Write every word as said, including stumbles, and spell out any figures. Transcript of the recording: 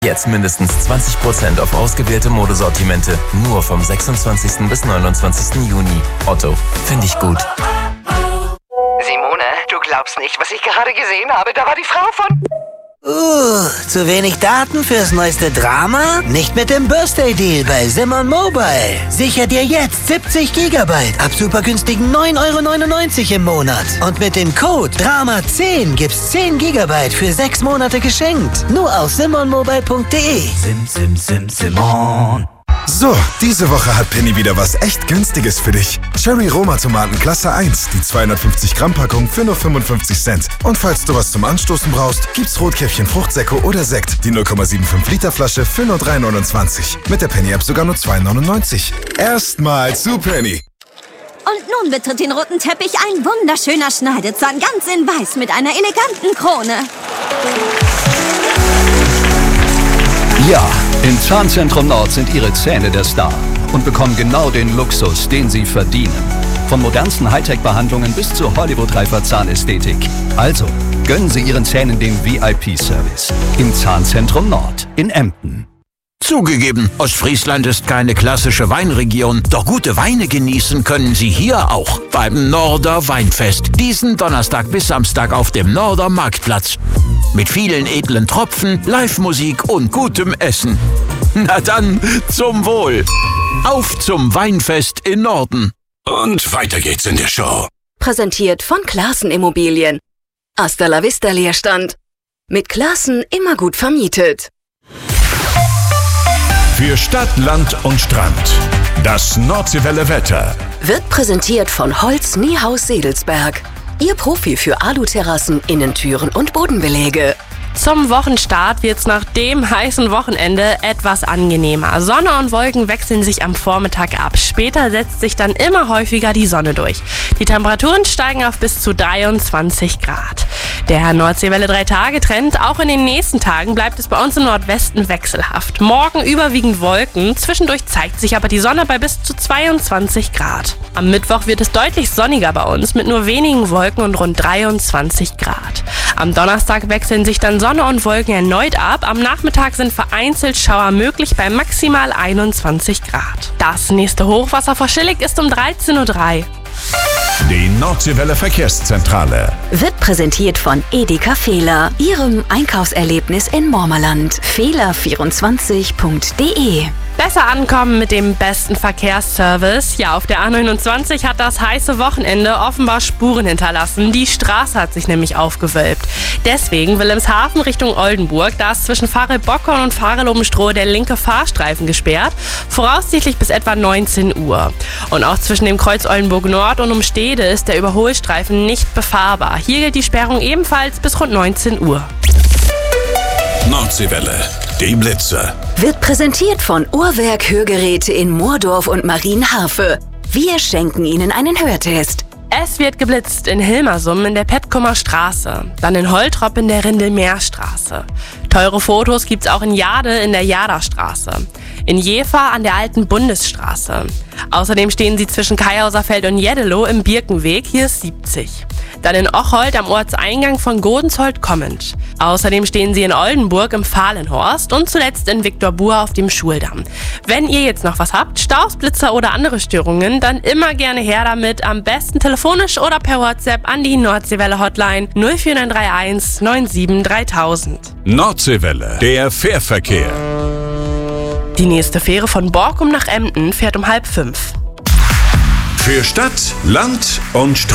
Jetzt mindestens zwanzig Prozent auf ausgewählte Modesortimente. Nur vom sechsundzwanzigsten bis neunundzwanzigsten Juni. Otto, finde ich gut. Simone, du glaubst nicht, was ich gerade gesehen habe. Da war die Frau von... Uh, zu wenig Daten fürs neueste Drama? Nicht mit dem Birthday Deal bei Simon Mobile. Sicher dir jetzt siebzig Gigabyte ab super günstigen neun Euro neunundneunzig im Monat. Und mit dem Code Drama zehn gibt's zehn Gigabyte für sechs Monate geschenkt. Nur auf simon mobile punkt de. Sim, sim, sim, Simon. So, diese Woche hat Penny wieder was echt Günstiges für dich. Cherry Roma Tomaten Klasse eins, die zweihundertfünfzig Gramm Packung für nur fünfundfünfzig Cent. Und falls du was zum Anstoßen brauchst, gibt's Rotkäppchen Fruchtsäcke oder Sekt, die null Komma fünfundsiebzig Liter Flasche für nur drei neunundzwanzig. Mit der Penny App sogar nur zwei neunundneunzig. Erstmal zu Penny. Und nun betritt den roten Teppich ein wunderschöner Schneidezahn, ganz in weiß mit einer eleganten Krone. Ja, im Zahnzentrum Nord sind Ihre Zähne der Star und bekommen genau den Luxus, den Sie verdienen. Von modernsten Hightech-Behandlungen bis zur Hollywood-reifer Zahnästhetik. Also, gönnen Sie Ihren Zähnen den V I P-Service im Zahnzentrum Nord in Emden. Zugegeben, Ostfriesland ist keine klassische Weinregion, doch gute Weine genießen können Sie hier auch beim Norder Weinfest. Diesen Donnerstag bis Samstag auf dem Norder Marktplatz. Mit vielen edlen Tropfen, Live-Musik und gutem Essen. Na dann, zum Wohl. Auf zum Weinfest in Norden. Und weiter geht's in der Show. Präsentiert von Classen Immobilien. Hasta la vista Leerstand. Mit Classen immer gut vermietet. Für Stadt, Land und Strand. Das Nordseewelle Wetter. Wird präsentiert von Holz Niehaus Sedelsberg. Ihr Profi für Aluterrassen, Innentüren und Bodenbeläge. Zum Wochenstart wird's nach dem heißen Wochenende etwas angenehmer. Sonne und Wolken wechseln sich am Vormittag ab. Später setzt sich dann immer häufiger die Sonne durch. Die Temperaturen steigen auf bis zu dreiundzwanzig Grad. Der Nordseewelle drei Tage Trend. Auch in den nächsten Tagen bleibt es bei uns im Nordwesten wechselhaft. Morgen überwiegend Wolken. Zwischendurch zeigt sich aber die Sonne bei bis zu zweiundzwanzig Grad. Am Mittwoch wird es deutlich sonniger bei uns mit nur wenigen Wolken und rund dreiundzwanzig Grad. Am Donnerstag wechseln sich dann Sonne und Wolken erneut ab. Am Nachmittag sind vereinzelt Schauer möglich bei maximal einundzwanzig Grad. Das nächste Hochwasser vor Schillig ist um dreizehn Uhr drei. Die Nordseewelle Verkehrszentrale. Wird präsentiert von Edeka Fehler, Ihrem Einkaufserlebnis in Mormerland. Fehler vierundzwanzig punkt de. Besser ankommen mit dem besten Verkehrsservice. Ja, auf der A neunundzwanzig hat das heiße Wochenende offenbar Spuren hinterlassen. Die Straße hat sich nämlich aufgewölbt. Deswegen Wilhelmshaven Richtung Oldenburg. Da ist zwischen Farel-Bockhorn und Farel-Obenstroh der linke Fahrstreifen gesperrt. Voraussichtlich bis etwa neunzehn Uhr. Und auch zwischen dem Kreuz Oldenburg Nord und Umstede ist der Überholstreifen nicht befahrbar. Hier gilt die Sperrung ebenfalls bis rund neunzehn Uhr. Nordseewelle, die Blitze. Wird präsentiert von Uhrwerk Hörgeräte in Moordorf und Marienhafe. Wir schenken Ihnen einen Hörtest. Es wird geblitzt in Hilmersum in der Petkumer Straße, dann in Holtrop in der Rindelmeerstraße. Teure Fotos gibt's auch in Jade in der Jaderstraße, in Jever an der alten Bundesstraße. Außerdem stehen sie zwischen Kaihauserfeld und Jeddelo im Birkenweg, hier ist siebzig. Dann in Ocholt am Ortseingang von Godensholt kommend. Außerdem stehen sie in Oldenburg im Fahlenhorst und zuletzt in Viktor Buhr auf dem Schuldamm. Wenn ihr jetzt noch was habt, Staus, Blitzer oder andere Störungen, dann immer gerne her damit. Am besten telefonisch oder per WhatsApp an die Nordseewelle Hotline null vier neun drei eins neun sieben dreitausend. Nordseewelle, der Fährverkehr. Die nächste Fähre von Borkum nach Emden fährt um halb fünf. Für Stadt, Land und Strand.